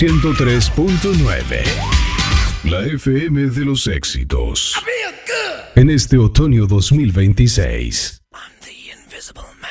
103.9. La FM de los éxitos. En este otoño 2026. I'm the invisible man.